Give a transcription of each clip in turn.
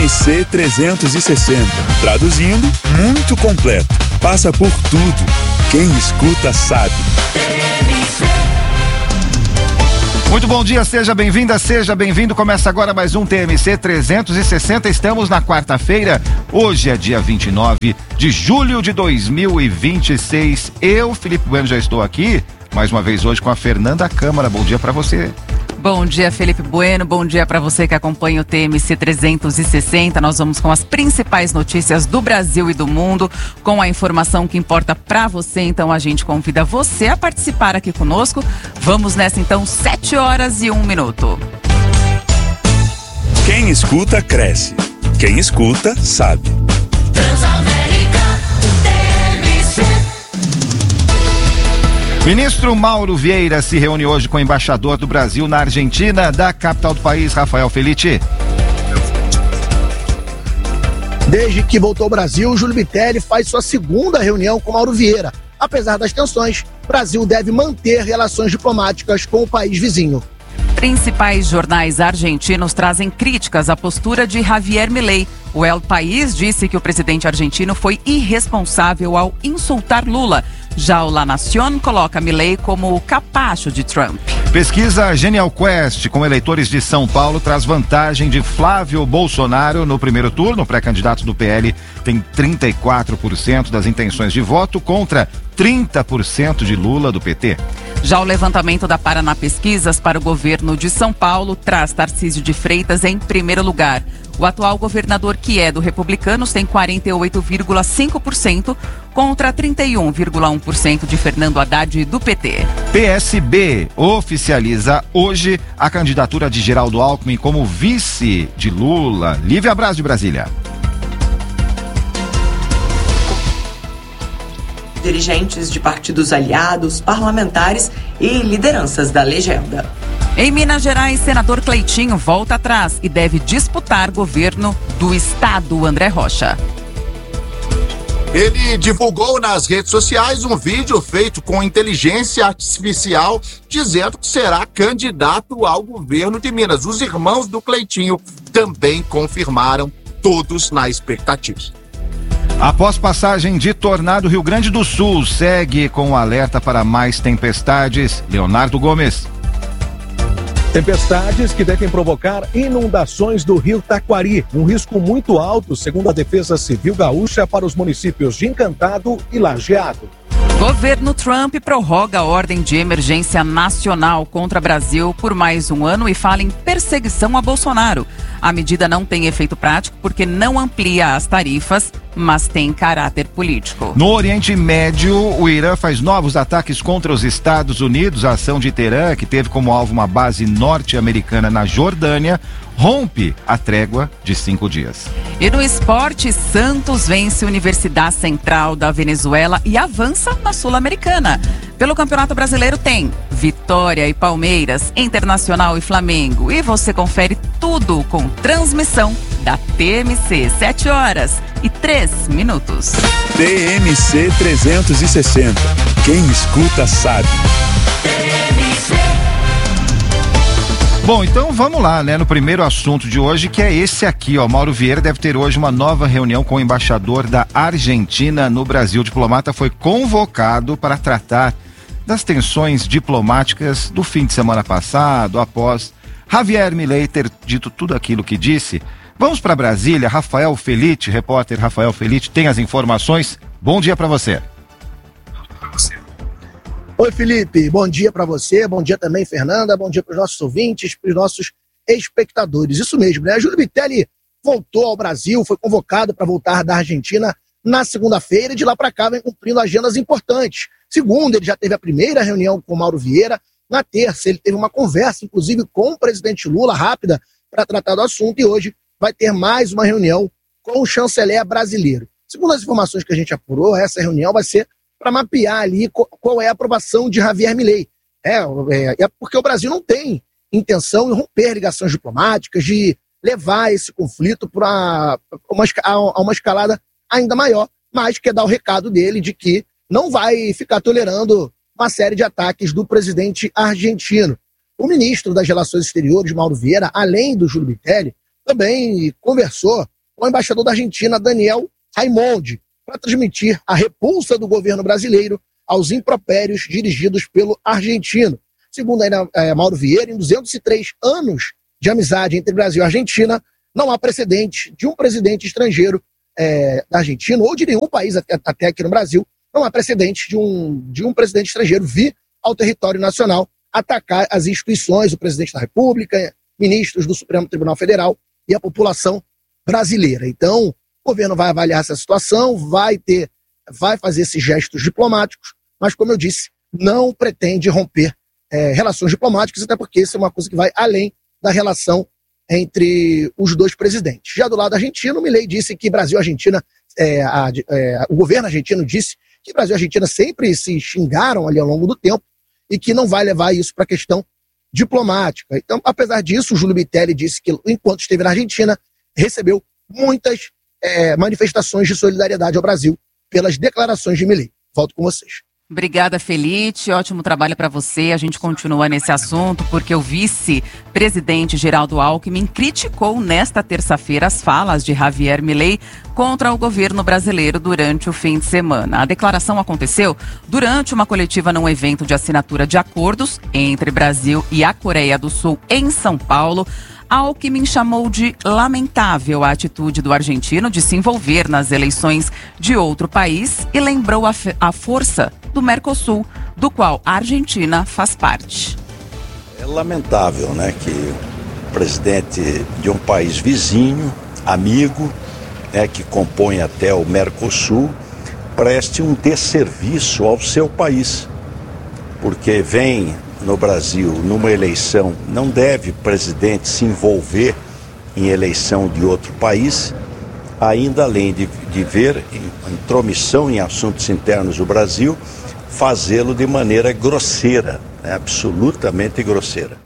TMC 360. Traduzindo, muito completo. Passa por tudo. Quem escuta sabe. Muito bom dia, seja bem-vinda, seja bem-vindo. Começa agora mais um TMC 360. Estamos na quarta-feira. Hoje é dia 29 de julho de 2026. Eu, Felipe Bueno, já estou aqui mais uma vez hoje com a Fernanda Câmara. Bom dia para você. Bom dia, Felipe Bueno. Bom dia para você que acompanha o TMC 360. Nós vamos com as principais notícias do Brasil e do mundo, com a informação que importa para você. Então a gente convida você a participar aqui conosco. Vamos nessa então, 7h01. Quem escuta, cresce. Quem escuta, sabe. Ministro Mauro Vieira se reúne hoje com o embaixador do Brasil na Argentina, da capital do país, Rafael Felitti. Desde que voltou ao Brasil, Júlio Bitelli faz sua segunda reunião com Mauro Vieira. Apesar das tensões, o Brasil deve manter relações diplomáticas com o país vizinho. Principais jornais argentinos trazem críticas à postura de Javier Milei. O El País disse que o presidente argentino foi irresponsável ao insultar Lula. Já o La Nación coloca Milei como o capacho de Trump. Pesquisa Genial Quest com eleitores de São Paulo traz vantagem de Flávio Bolsonaro no primeiro turno. O pré-candidato do PL tem 34% das intenções de voto contra 30% de Lula do PT. Já o levantamento da Paraná Pesquisas para o governo de São Paulo traz Tarcísio de Freitas em primeiro lugar. O atual governador, que é do Republicanos, tem 48,5% contra 31,1% de Fernando Haddad do PT. PSB oficializa hoje a candidatura de Geraldo Alckmin como vice de Lula. Lívia Braz, de Brasília. Dirigentes de partidos aliados, parlamentares e lideranças da legenda. Em Minas Gerais, senador Cleitinho volta atrás e deve disputar governo do estado. André Rocha. Ele divulgou nas redes sociais um vídeo feito com inteligência artificial dizendo que será candidato ao governo de Minas. Os irmãos do Cleitinho também confirmaram, todos na expectativa. Após passagem de tornado, Rio Grande do Sul segue com o alerta para mais tempestades. Leonardo Gomes. Tempestades que devem provocar inundações do rio Taquari, um risco muito alto, segundo a Defesa Civil Gaúcha, para os municípios de Encantado e Lajeado. Governo Trump prorroga a ordem de emergência nacional contra Brasil por mais um ano e fala em perseguição a Bolsonaro. A medida não tem efeito prático porque não amplia as tarifas, mas tem caráter político. No Oriente Médio, o Irã faz novos ataques contra os Estados Unidos. A ação de Teherã, que teve como alvo uma base norte-americana na Jordânia, rompe a trégua de 5 dias. E no esporte, Santos vence Universidade Central da Venezuela e avança na Sul-Americana. Pelo Campeonato Brasileiro tem Vitória e Palmeiras, Internacional e Flamengo. E você confere tudo com transmissão da TMC, 7h03. TMC 360. Quem escuta sabe. Bom, então vamos lá, né? No primeiro assunto de hoje, que é esse aqui, ó. Mauro Vieira deve ter hoje uma nova reunião com o embaixador da Argentina no Brasil. O diplomata foi convocado para tratar das tensões diplomáticas do fim de semana passado, após Javier Milei ter dito tudo aquilo que disse. Vamos para Brasília. Rafael Felitti, repórter Rafael Felitti, tem as informações. Bom dia para você. Oi, Felipe, bom dia para você, bom dia também, Fernanda, bom dia para os nossos ouvintes, para os nossos espectadores. Isso mesmo, né? Júlio Bitelli voltou ao Brasil, foi convocado para voltar da Argentina na segunda-feira e de lá para cá vem cumprindo agendas importantes. Segunda, ele já teve a primeira reunião com Mauro Vieira. Na terça, ele teve uma conversa, inclusive, com o presidente Lula, rápida, para tratar do assunto, e hoje vai ter mais uma reunião com o chanceler brasileiro. Segundo as informações que a gente apurou, essa reunião vai ser para mapear ali qual é a aprovação de Javier Milei. É porque o Brasil não tem intenção de romper ligações diplomáticas, de levar esse conflito para uma escalada ainda maior, mas quer dar o recado dele de que não vai ficar tolerando uma série de ataques do presidente argentino. O ministro das Relações Exteriores, Mauro Vieira, além do Júlio Bitelli, também conversou com o embaixador da Argentina, Daniel Raimondi, para transmitir a repulsa do governo brasileiro aos impropérios dirigidos pelo argentino. Segundo ainda Mauro Vieira, em 203 anos de amizade entre Brasil e Argentina, não há precedente de um presidente estrangeiro da Argentina ou de nenhum país até aqui no Brasil, não há precedente de um presidente estrangeiro vir ao território nacional atacar as instituições, o presidente da República, ministros do Supremo Tribunal Federal e a população brasileira. Então, o governo vai avaliar essa situação, vai fazer esses gestos diplomáticos, mas, como eu disse, não pretende romper relações diplomáticas, até porque isso é uma coisa que vai além da relação entre os dois presidentes. Já do lado argentino, Milei disse que Brasil e Argentina, o governo argentino disse que Brasil e Argentina sempre se xingaram ali ao longo do tempo e que não vai levar isso para a questão diplomática. Então, apesar disso, o Júlio Bitelli disse que, enquanto esteve na Argentina, recebeu muitas manifestações de solidariedade ao Brasil pelas declarações de Milei. Volto com vocês. Obrigada, Felite. Ótimo trabalho para você. A gente continua nesse assunto porque o vice-presidente Geraldo Alckmin criticou nesta terça-feira as falas de Javier Milei contra o governo brasileiro durante o fim de semana. A declaração aconteceu durante uma coletiva num evento de assinatura de acordos entre Brasil e a Coreia do Sul em São Paulo. Alckmin chamou de lamentável a atitude do argentino de se envolver nas eleições de outro país e lembrou a força do Mercosul, do qual a Argentina faz parte. É lamentável, né, que o presidente de um país vizinho, amigo, né, que compõe até o Mercosul, preste um desserviço ao seu país, porque vem no Brasil, numa eleição, não deve presidente se envolver em eleição de outro país, ainda além de ver intromissão em assuntos internos do Brasil, fazê-lo de maneira grosseira, né? Absolutamente grosseira.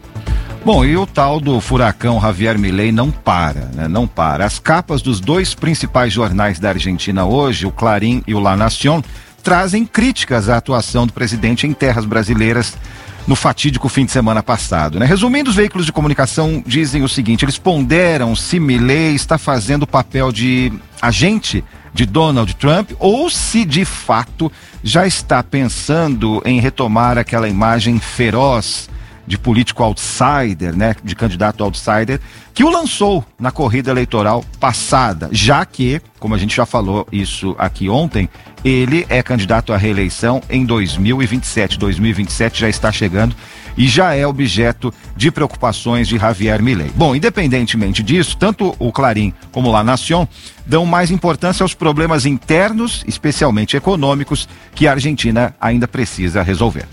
Bom, e o tal do furacão Javier Milei não para, né? Não para. As capas dos dois principais jornais da Argentina hoje, o Clarín e o La Nación, trazem críticas à atuação do presidente em terras brasileiras no fatídico fim de semana passado, né? Resumindo, os veículos de comunicação dizem o seguinte: eles ponderam se Milei está fazendo o papel de agente de Donald Trump ou se de fato já está pensando em retomar aquela imagem feroz de político outsider, né, de candidato outsider, que o lançou na corrida eleitoral passada, já que, como a gente já falou isso aqui ontem, ele é candidato à reeleição em 2027. 2027 já está chegando e já é objeto de preocupações de Javier Milei. Bom, independentemente disso, tanto o Clarín como o La Nación dão mais importância aos problemas internos, especialmente econômicos, que a Argentina ainda precisa resolver.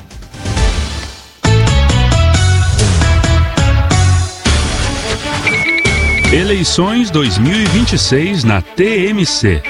Eleições 2026 na TMC.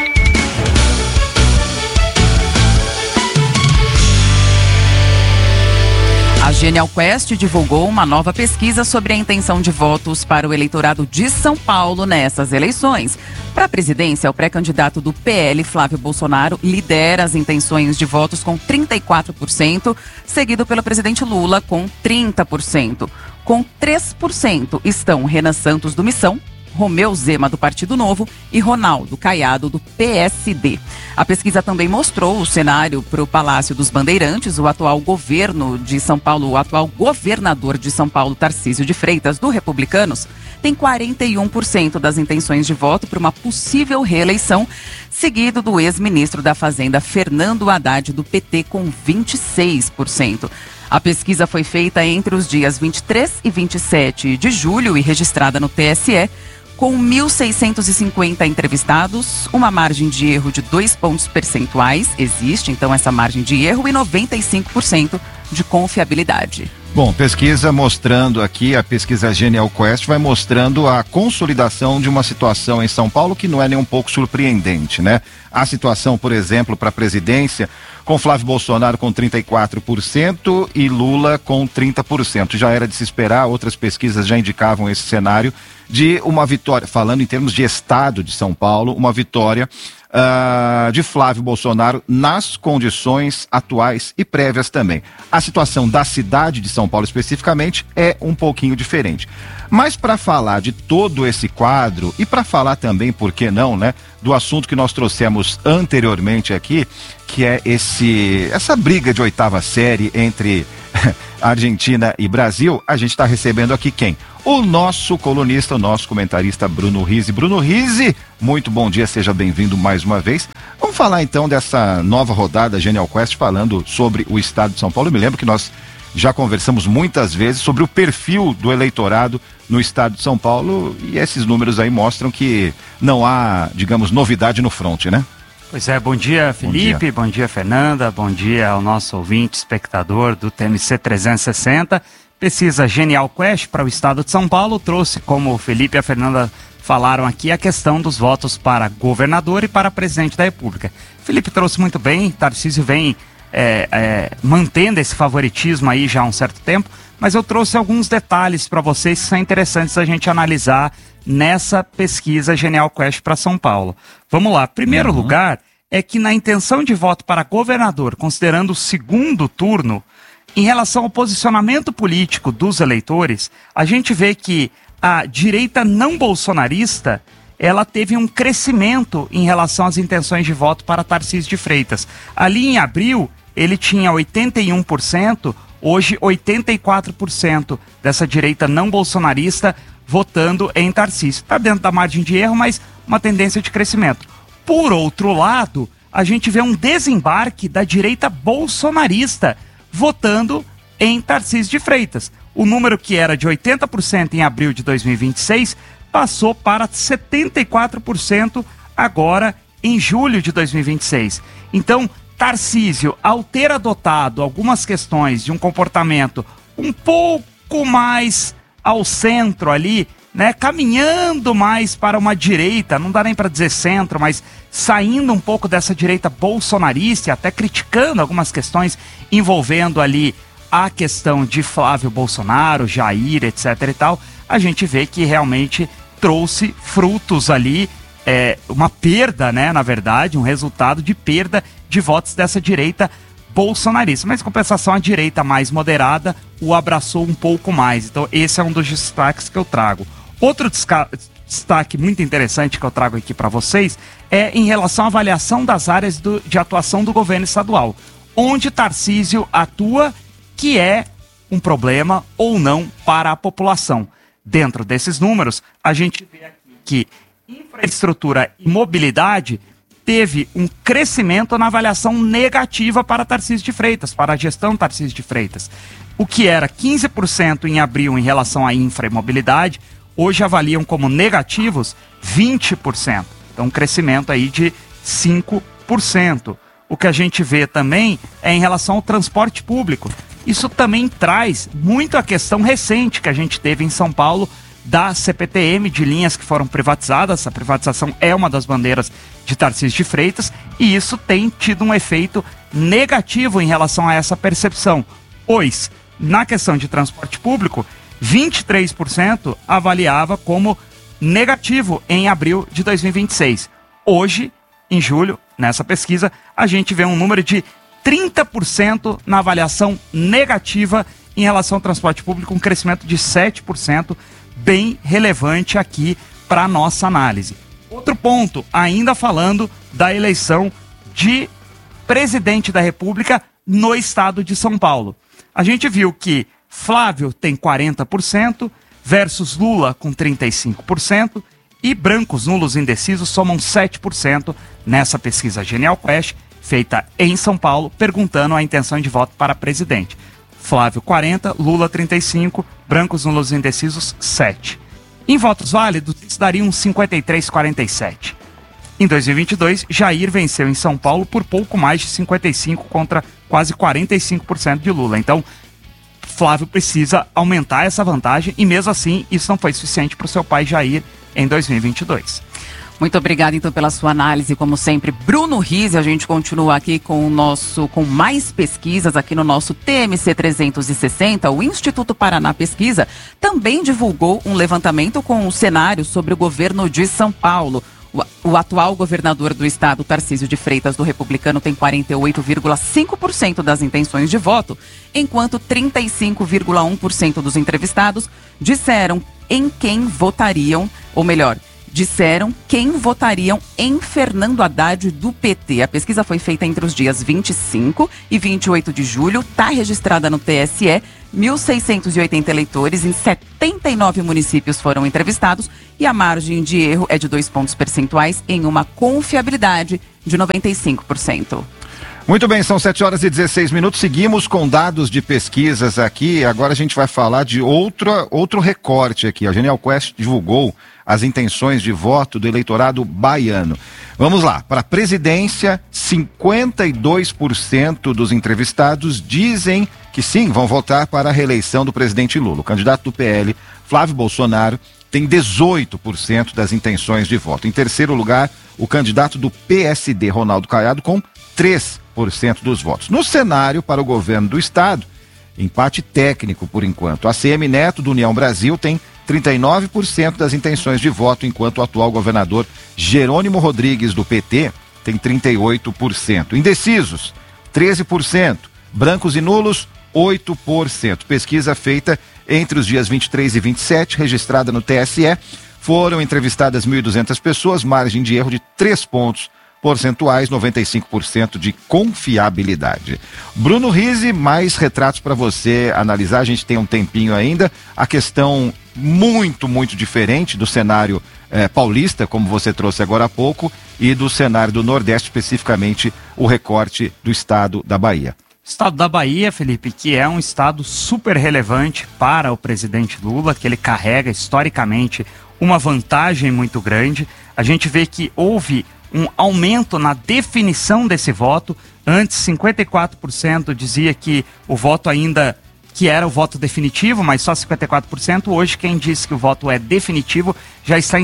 A Genial Quest divulgou uma nova pesquisa sobre a intenção de votos para o eleitorado de São Paulo nessas eleições. Para a presidência, o pré-candidato do PL, Flávio Bolsonaro, lidera as intenções de votos com 34%, seguido pelo presidente Lula com 30%. Com 3% estão Renan Santos do Missão, Romeu Zema do Partido Novo e Ronaldo Caiado do PSD. A pesquisa também mostrou o cenário para o Palácio dos Bandeirantes. O atual governo de São Paulo, o atual governador de São Paulo, Tarcísio de Freitas, do Republicanos, tem 41% das intenções de voto para uma possível reeleição, seguido do ex-ministro da Fazenda, Fernando Haddad, do PT, com 26%. A pesquisa foi feita entre os dias 23 e 27 de julho e registrada no TSE, com 1.650 entrevistados, uma margem de erro de 2 pontos percentuais, existe então essa margem de erro, e 95% de confiabilidade. Bom, pesquisa mostrando aqui, a pesquisa Genial Quest vai mostrando a consolidação de uma situação em São Paulo que não é nem um pouco surpreendente, né? A situação, por exemplo, para a presidência, com Flávio Bolsonaro com 34% e Lula com 30%. Já era de se esperar, outras pesquisas já indicavam esse cenário de uma vitória, falando em termos de estado de São Paulo, uma vitória de Flávio Bolsonaro nas condições atuais e prévias também. A situação da cidade de São Paulo especificamente é um pouquinho diferente. Mas para falar de todo esse quadro e para falar também, por que não, né, do assunto que nós trouxemos anteriormente aqui, que é essa briga de 8ª série entre Argentina e Brasil, a gente está recebendo aqui quem? O nosso colunista, o nosso comentarista Bruno Rizzi. Bruno Rizzi, muito bom dia, seja bem-vindo mais uma vez. Vamos falar então dessa nova rodada Genial Quest, falando sobre o estado de São Paulo. Eu me lembro que nós já conversamos muitas vezes sobre o perfil do eleitorado no estado de São Paulo, e esses números aí mostram que não há, digamos, novidade no fronte, né? Pois é, bom dia, Felipe, bom dia, Fernanda, bom dia ao nosso ouvinte, espectador do TMC 360. Pesquisa Genial Quest para o estado de São Paulo trouxe, como o Felipe e a Fernanda falaram aqui, a questão dos votos para governador e para presidente da República. Felipe trouxe muito bem, Tarcísio vem mantendo esse favoritismo aí já há um certo tempo, mas eu trouxe alguns detalhes para vocês que são interessantes a gente analisar nessa pesquisa Genial Quest para São Paulo. Vamos lá, primeiro lugar é que na intenção de voto para governador, considerando o segundo turno, em relação ao posicionamento político dos eleitores, a gente vê que a direita não bolsonarista, ela teve um crescimento em relação às intenções de voto para Tarcísio de Freitas. Ali em abril, ele tinha 81%, hoje 84% dessa direita não bolsonarista votando em Tarcísio. Está dentro da margem de erro, mas uma tendência de crescimento. Por outro lado, a gente vê um desembarque da direita bolsonarista votando em Tarcísio de Freitas. O número que era de 80% em abril de 2026 passou para 74% agora em julho de 2026. Então, Tarcísio, ao ter adotado algumas questões de um comportamento um pouco mais ao centro ali, né, caminhando mais para uma direita, não dá nem para dizer centro, mas saindo um pouco dessa direita bolsonarista, até criticando algumas questões envolvendo ali a questão de Flávio Bolsonaro, Jair, etc e tal, a gente vê que realmente trouxe frutos ali, uma perda, né, na verdade, um resultado de perda de votos dessa direita bolsonarista. Mas, em compensação, a direita mais moderada o abraçou um pouco mais. Então, esse é um dos destaques que eu trago. Outro destaque muito interessante que eu trago aqui para vocês é em relação à avaliação das áreas de atuação do governo estadual, onde Tarcísio atua, que é um problema ou não para a população. Dentro desses números, a gente vê aqui que infraestrutura e mobilidade teve um crescimento na avaliação negativa para Tarcísio de Freitas, para a gestão Tarcísio de Freitas. O que era 15% em abril em relação à infra e mobilidade, hoje avaliam como negativos 20%. Então, um crescimento aí de 5%. O que a gente vê também é em relação ao transporte público. Isso também traz muito a questão recente que a gente teve em São Paulo da CPTM, de linhas que foram privatizadas. A privatização é uma das bandeiras de Tarcísio de Freitas e isso tem tido um efeito negativo em relação a essa percepção, pois na questão de transporte público, 23% avaliava como negativo em abril de 2026. Hoje, em julho, nessa pesquisa, a gente vê um número de 30% na avaliação negativa em relação ao transporte público, um crescimento de 7%, bem relevante aqui para a nossa análise. Outro ponto, ainda falando da eleição de presidente da República no estado de São Paulo. A gente viu que Flávio tem 40% versus Lula com 35% e brancos, nulos, indecisos somam 7% nessa pesquisa Genial Quest, feita em São Paulo, perguntando a intenção de voto para presidente. Flávio 40%, Lula 35%, brancos, nulos, indecisos 7%. Em votos válidos, isso daria um 53-47%. Em 2022, Jair venceu em São Paulo por pouco mais de 55% contra quase 45% de Lula. Então, Flávio precisa aumentar essa vantagem e mesmo assim isso não foi suficiente para o seu pai Jair em 2022. Muito obrigada, então, pela sua análise, como sempre. Bruno Rizzi, a gente continua aqui com mais pesquisas aqui no nosso TMC 360. O Instituto Paraná Pesquisa também divulgou um levantamento com um cenário sobre o governo de São Paulo. O atual governador do estado, Tarcísio de Freitas, do Republicano, tem 48,5% das intenções de voto, enquanto 35,1% dos entrevistados disseram em quem votariam, ou melhor, disseram quem votariam em Fernando Haddad do PT. A pesquisa foi feita entre os dias 25 e 28 de julho, está registrada no TSE, 1.680 eleitores em 79 municípios foram entrevistados e a margem de erro é de 2 pontos percentuais em uma confiabilidade de 95%. Muito bem, são 7h16, seguimos com dados de pesquisas aqui, agora a gente vai falar de outro recorte aqui. A Genial Quest divulgou as intenções de voto do eleitorado baiano. Vamos lá, para a presidência, 52% dos entrevistados dizem que sim, vão votar para a reeleição do presidente Lula. O candidato do PL, Flávio Bolsonaro, tem 18% das intenções de voto. Em terceiro lugar, o candidato do PSD, Ronaldo Caiado, com 3% dos votos. No cenário para o governo do estado, empate técnico por enquanto. A ACM Neto, do União Brasil, tem 39% das intenções de voto, enquanto o atual governador Jerônimo Rodrigues, do PT, tem 38%. Indecisos, 13%. Brancos e nulos, 8%. Pesquisa feita entre os dias 23 e 27, registrada no TSE. Foram entrevistadas 1.200 pessoas, margem de erro de 3 pontos percentuais, 95% de confiabilidade. Bruno Rizzi, mais retratos para você analisar, a gente tem um tempinho ainda. A questão muito diferente do cenário paulista, como você trouxe agora há pouco, e do cenário do Nordeste, especificamente o recorte do estado da Bahia. Estado da Bahia, Felipe, que é um estado super relevante para o presidente Lula, que ele carrega historicamente uma vantagem muito grande. A gente vê que houve um aumento na definição desse voto. Antes, 54% dizia que o voto ainda, que era o voto definitivo, mas só 54%. Hoje, quem disse que o voto é definitivo já está em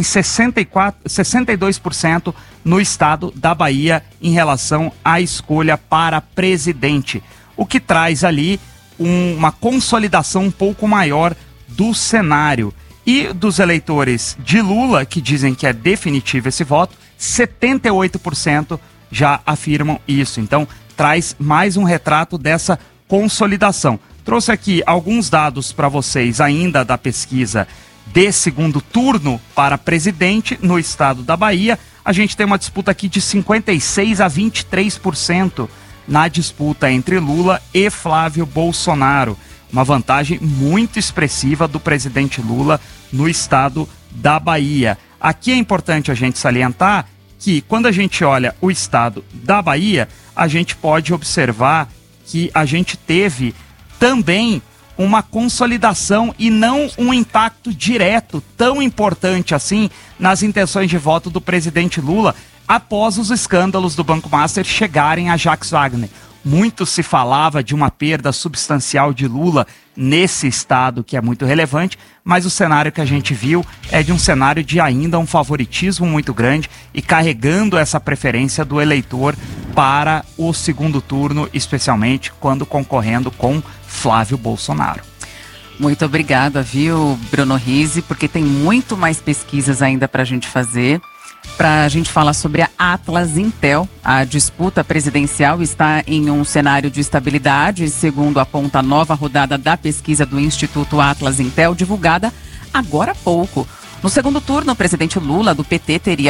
62% no estado da Bahia em relação à escolha para presidente. O que traz ali uma consolidação um pouco maior do cenário. E dos eleitores de Lula, que dizem que é definitivo esse voto, 78% já afirmam isso. Então, traz mais um retrato dessa consolidação. Trouxe aqui alguns dados para vocês ainda da pesquisa de segundo turno para presidente no estado da Bahia. A gente tem uma disputa aqui de 56% a 23% na disputa entre Lula e Flávio Bolsonaro. Uma vantagem muito expressiva do presidente Lula no estado da Bahia. Aqui é importante a gente salientar que quando a gente olha o estado da Bahia, a gente pode observar que a gente teve também uma consolidação e não um impacto direto tão importante assim nas intenções de voto do presidente Lula após os escândalos do Banco Master chegarem a Jacques Wagner. Muito se falava de uma perda substancial de Lula nesse estado, que é muito relevante, mas o cenário que a gente viu é de um cenário de ainda um favoritismo muito grande e carregando essa preferência do eleitor para o segundo turno, especialmente quando concorrendo com Flávio Bolsonaro. Muito obrigada, viu, Bruno Rizzi, porque tem muito mais pesquisas ainda para a gente fazer. Para a gente falar sobre a Atlas Intel, a disputa presidencial está em um cenário de estabilidade, segundo aponta a nova rodada da pesquisa do Instituto Atlas Intel, divulgada agora há pouco. No segundo turno, o presidente Lula, do PT, teria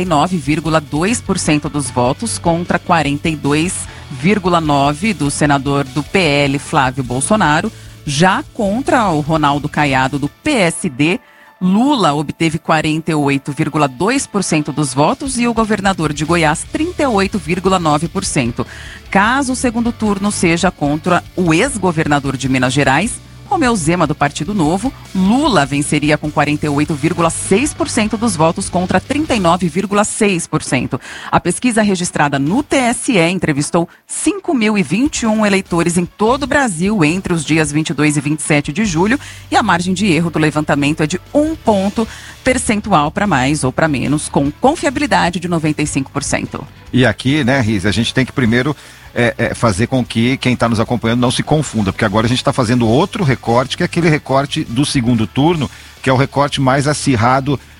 49,2% dos votos contra 42,9% do senador do PL, Flávio Bolsonaro. Já contra o Ronaldo Caiado, do PSD, Lula obteve 48,2% dos votos e o governador de Goiás 38,9%. Caso o segundo turno seja contra o ex-governador de Minas Gerais, Romeu Zema, do Partido Novo, Lula venceria com 48,6% dos votos contra 39,6%. A pesquisa registrada no TSE entrevistou 5.021 eleitores em todo o Brasil entre os dias 22 e 27 de julho e a margem de erro do levantamento é de 1 ponto percentual para mais ou para menos, com confiabilidade de 95%. E aqui, né, Riz, a gente tem que primeiro fazer com que quem está nos acompanhando não se confunda, porque agora a gente está fazendo outro recorte, que é aquele recorte do segundo turno, que é o recorte mais acirrado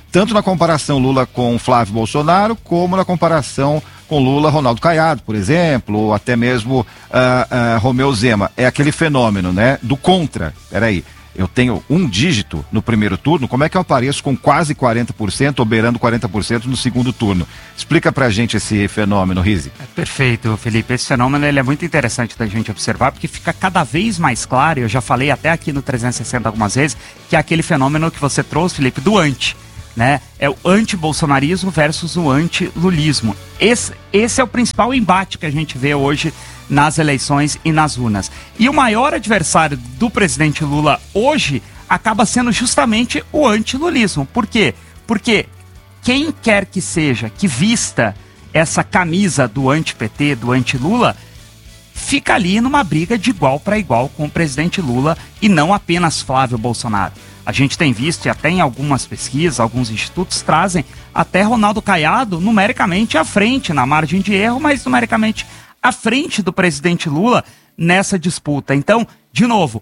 tanto na comparação Lula com Flávio Bolsonaro, como na comparação com Lula, Ronaldo Caiado, por exemplo, ou até mesmo Romeu Zema. É aquele fenômeno, né, do contra. Peraí, eu tenho um dígito no primeiro turno, como é que eu apareço com quase 40%, ou beirando 40% no segundo turno? Explica pra gente esse fenômeno, Rizzi. Perfeito, Felipe. Esse fenômeno ele é muito interessante da gente observar, porque fica cada vez mais claro, eu já falei até aqui no 360 algumas vezes, que é aquele fenômeno que você trouxe, Felipe, do anti. Né? É o anti-bolsonarismo versus o anti-lulismo. Esse é o principal embate que a gente vê hoje nas eleições e nas urnas. E o maior adversário do presidente Lula hoje acaba sendo justamente o anti-lulismo. Por quê? Porque quem quer que seja que vista essa camisa do anti-PT, do anti-Lula, fica ali numa briga de igual para igual com o presidente Lula e não apenas Flávio Bolsonaro. A gente tem visto, e até em algumas pesquisas, alguns institutos trazem até Ronaldo Caiado numericamente à frente, na margem de erro, mas numericamente à frente do presidente Lula nessa disputa. Então, de novo,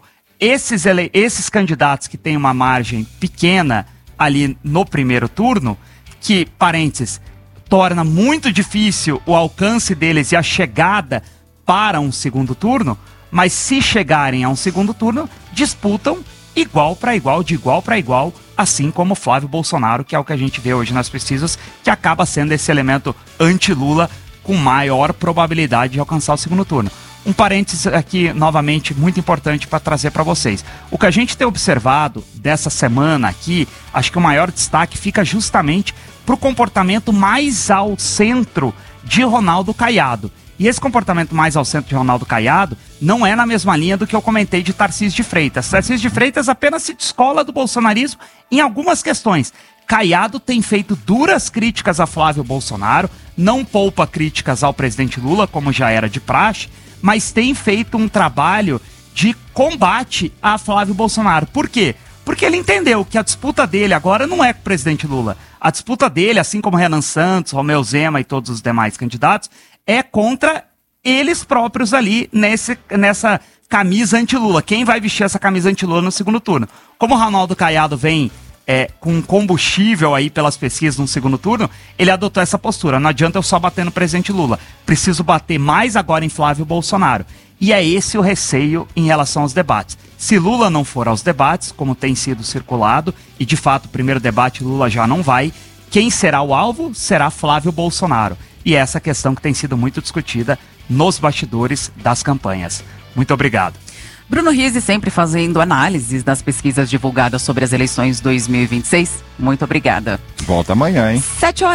esses candidatos que têm uma margem pequena ali no primeiro turno, que, parênteses, torna muito difícil o alcance deles e a chegada para um segundo turno, mas se chegarem a um segundo turno, disputam igual para igual, de igual para igual, assim como Flávio Bolsonaro, que é o que a gente vê hoje nas pesquisas, que acaba sendo esse elemento anti-Lula com maior probabilidade de alcançar o segundo turno. Um parênteses aqui, novamente, muito importante para trazer para vocês. O que a gente tem observado dessa semana aqui, acho que o maior destaque fica justamente para o comportamento mais ao centro de Ronaldo Caiado. E esse comportamento mais ao centro de Ronaldo Caiado não é na mesma linha do que eu comentei de Tarcísio de Freitas. Tarcísio de Freitas apenas se descola do bolsonarismo em algumas questões. Caiado tem feito duras críticas a Flávio Bolsonaro, não poupa críticas ao presidente Lula, como já era de praxe, mas tem feito um trabalho de combate a Flávio Bolsonaro. Por quê? Porque ele entendeu que a disputa dele agora não é com o presidente Lula. A disputa dele, assim como Renan Santos, Romeu Zema e todos os demais candidatos, é contra eles próprios ali nessa camisa anti-Lula. Quem vai vestir essa camisa anti-Lula no segundo turno? Como o Ronaldo Caiado vem com combustível aí pelas pesquisas no segundo turno, ele adotou essa postura. Não adianta eu só bater no presidente Lula. Preciso bater mais agora em Flávio Bolsonaro. E é esse o receio em relação aos debates. Se Lula não for aos debates, como tem sido circulado, e de fato o primeiro debate Lula já não vai, quem será o alvo será Flávio Bolsonaro. E é essa questão que tem sido muito discutida nos bastidores das campanhas. Muito obrigado. Bruno Rizzi sempre fazendo análises das pesquisas divulgadas sobre as eleições 2026. Muito obrigada. Volta amanhã, hein?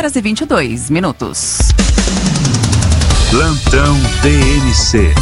7h22. Plantão TMC.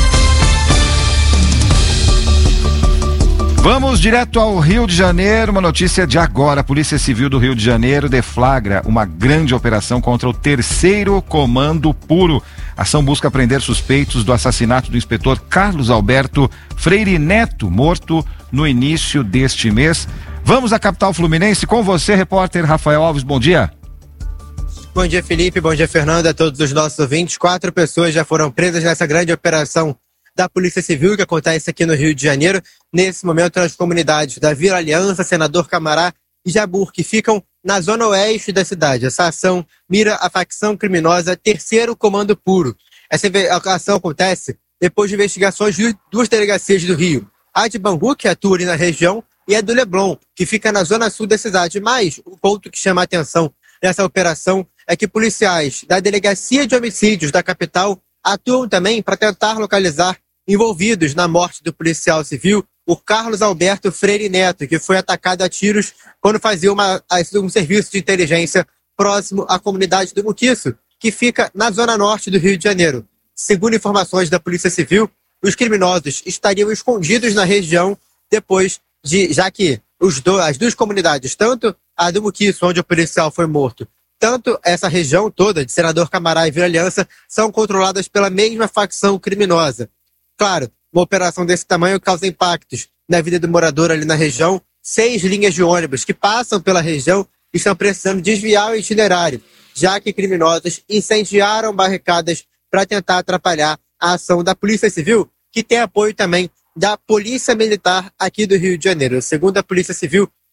Vamos direto ao Rio de Janeiro, uma notícia de agora. A Polícia Civil do Rio de Janeiro deflagra uma grande operação contra o 3º Comando Puro. A ação busca prender suspeitos do assassinato do inspetor Carlos Alberto Freire Neto, morto no início deste mês. Vamos à capital fluminense com você, repórter Rafael Alves, bom dia. Bom dia, Felipe, bom dia, Fernanda, a todos os nossos ouvintes. 4 pessoas já foram presas nessa grande operação da Polícia Civil que acontece aqui no Rio de Janeiro, nesse momento nas comunidades da Vila Aliança, Senador Camará e Jabur, que ficam na zona oeste da cidade. Essa ação mira a facção criminosa 3º Comando Puro. Essa ação acontece depois de investigações de 2 delegacias do Rio. A de Bangu, que atua ali na região, e a do Leblon, que fica na zona sul da cidade. Mas o ponto que chama a atenção nessa operação é que policiais da Delegacia de Homicídios da capital atuam também para tentar localizar envolvidos na morte do policial civil, o Carlos Alberto Freire Neto, que foi atacado a tiros quando fazia um serviço de inteligência próximo à comunidade do Muquiço, que fica na zona norte do Rio de Janeiro. Segundo informações da Polícia Civil, os criminosos estariam escondidos na região já que as 2 comunidades, tanto a do Muquiço, onde o policial foi morto, tanto essa região toda, de Senador Camará e Vila Aliança, são controladas pela mesma facção criminosa. Claro, uma operação desse tamanho causa impactos na vida do morador ali na região. 6 linhas de ônibus que passam pela região estão precisando desviar o itinerário, já que criminosos incendiaram barricadas para tentar atrapalhar a ação da Polícia Civil, que tem apoio também da Polícia Militar aqui do Rio de Janeiro. Segundo a Polícia Civil,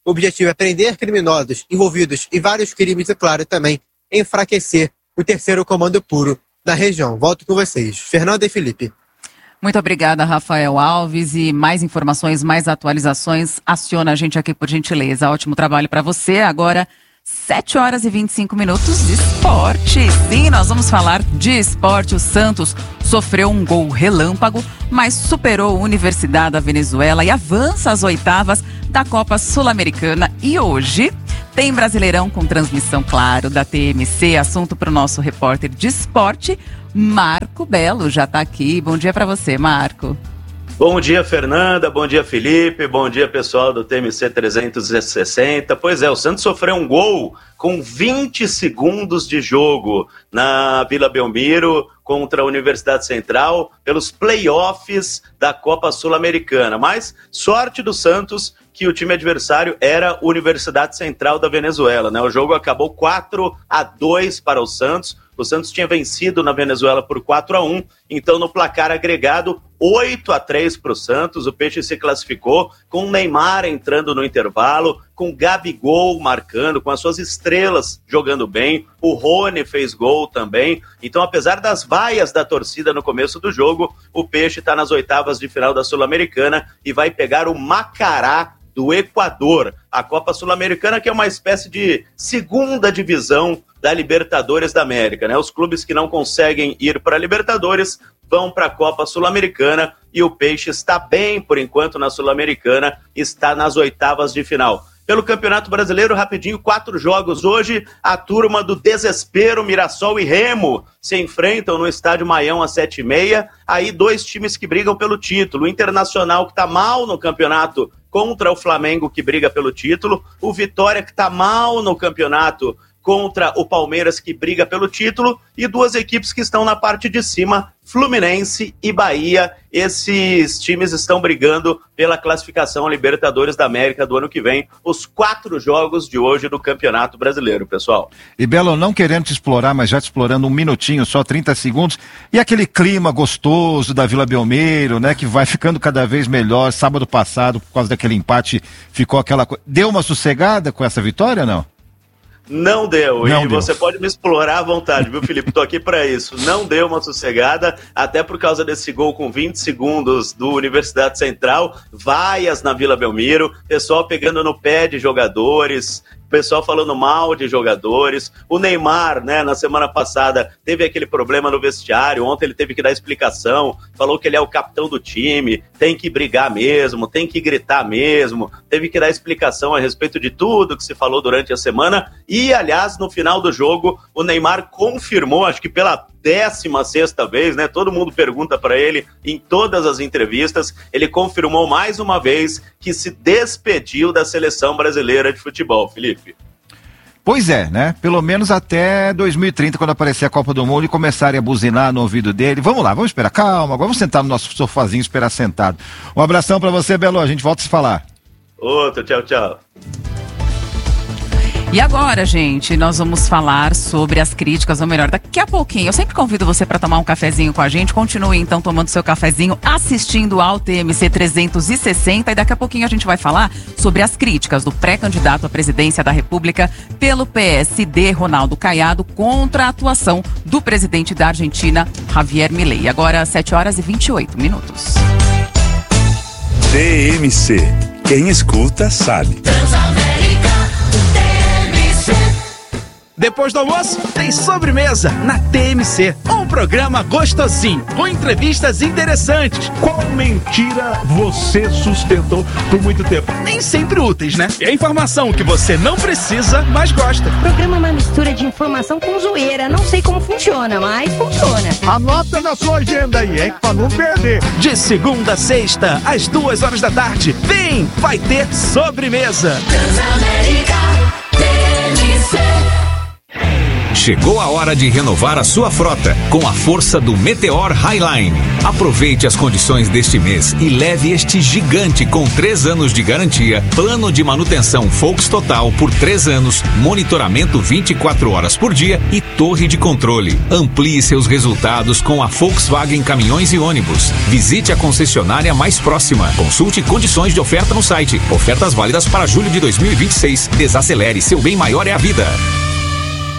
O objetivo é prender criminosos envolvidos em vários crimes e, claro, também enfraquecer o terceiro comando puro da região. Volto com vocês. Fernanda e Felipe. Muito obrigada, Rafael Alves. E mais informações, mais atualizações, aciona a gente aqui por gentileza. Ótimo trabalho para você. Agora, 7 horas e 25 minutos de esporte. Sim, nós vamos falar de esporte. O Santos sofreu um gol relâmpago, mas superou a Universidade da Venezuela e avança às oitavas da Copa Sul-Americana. E hoje tem Brasileirão com transmissão, claro, da TMC. Assunto para o nosso repórter de esporte, Marco Belo. Já está aqui. Bom dia para você, Marco. Bom dia, Fernanda. Bom dia, Felipe. Bom dia, pessoal do TMC 360. Pois é, o Santos sofreu um gol com 20 segundos de jogo na Vila Belmiro contra a Universidade Central pelos playoffs da Copa Sul-Americana. Mas sorte do Santos que o time adversário era a Universidade Central da Venezuela, né? O jogo acabou 4-2 para o Santos. O Santos tinha vencido na Venezuela por 4-1, então no placar agregado 8-3 para o Santos. O Peixe se classificou com o Neymar entrando no intervalo, com o Gabigol marcando, com as suas estrelas jogando bem. O Rony fez gol também. Então, apesar das vaias da torcida no começo do jogo, o Peixe está nas oitavas de final da Sul-Americana e vai pegar o Macará do Equador. A Copa Sul-Americana, que é uma espécie de segunda divisão da Libertadores da América, né? Os clubes que não conseguem ir para a Libertadores vão para a Copa Sul-Americana e o Peixe está bem, por enquanto, na Sul-Americana, está nas oitavas de final. Pelo Campeonato Brasileiro, rapidinho, 4 jogos hoje. A turma do desespero, Mirassol e Remo, se enfrentam no Estádio Maião às 7h30. Aí 2 times que brigam pelo título. O Internacional, que está mal no campeonato, contra o Flamengo, que briga pelo título. O Vitória, que está mal no campeonato, contra o Palmeiras, que briga pelo título, e 2 equipes que estão na parte de cima, Fluminense e Bahia. Esses times estão brigando pela classificação a Libertadores da América do ano que vem. Os 4 jogos de hoje do Campeonato Brasileiro, pessoal. E Belo, não querendo te explorar, mas já te explorando um minutinho, só 30 segundos, e aquele clima gostoso da Vila Belmiro, né, que vai ficando cada vez melhor. Sábado passado, por causa daquele empate, ficou aquela coisa. Deu uma sossegada com essa vitória ou não? Não deu, não e deu. Você pode me explorar à vontade, viu, Felipe? Tô aqui para isso. Não deu uma sossegada, até por causa desse gol com 20 segundos do Universidade Central, vaias na Vila Belmiro, pessoal pegando no pé de jogadores, pessoal falando mal de jogadores. O Neymar, né, na semana passada teve aquele problema no vestiário, ontem ele teve que dar explicação, falou que ele é o capitão do time, tem que brigar mesmo, tem que gritar mesmo, teve que dar explicação a respeito de tudo que se falou durante a semana. E, aliás, no final do jogo, o Neymar confirmou, acho que pela 16ª vez, né? Todo mundo pergunta para ele em todas as entrevistas. Ele confirmou mais uma vez que se despediu da seleção brasileira de futebol, Felipe. Pois é, né? Pelo menos até 2030, quando aparecer a Copa do Mundo e começarem a buzinar no ouvido dele. Vamos lá, vamos esperar. Calma, vamos sentar no nosso sofazinho e esperar sentado. Um abração para você, Belo. A gente volta a se falar. Outro, tchau, tchau. E agora, gente, nós vamos falar sobre as críticas, ou melhor, daqui a pouquinho. Eu sempre convido você para tomar um cafezinho com a gente. Continue, então, tomando seu cafezinho, assistindo ao TMC 360. E daqui a pouquinho a gente vai falar sobre as críticas do pré-candidato à presidência da República pelo PSD, Ronaldo Caiado, contra a atuação do presidente da Argentina, Javier Milei. Agora, 7 horas e 28 minutos. TMC. Quem escuta, sabe. Depois do almoço, tem sobremesa na TMC. Um programa gostosinho, com entrevistas interessantes. Qual mentira você sustentou por muito tempo? Nem sempre úteis, né? É informação que você não precisa, mas gosta. O programa é uma mistura de informação com zoeira. Não sei como funciona, mas funciona. Anota na sua agenda aí, hein? Pra não perder. De segunda a sexta, às 2h da tarde. Vem, vai ter sobremesa. Transamérica, TMC. Chegou a hora de renovar a sua frota com a força do Meteor Highline. Aproveite as condições deste mês e leve este gigante com 3 anos de garantia, plano de manutenção Volks Total por 3 anos, monitoramento 24 horas por dia e torre de controle. Amplie seus resultados com a Volkswagen Caminhões e Ônibus. Visite a concessionária mais próxima. Consulte condições de oferta no site. Ofertas válidas para julho de 2026. Desacelere, seu bem maior é a vida.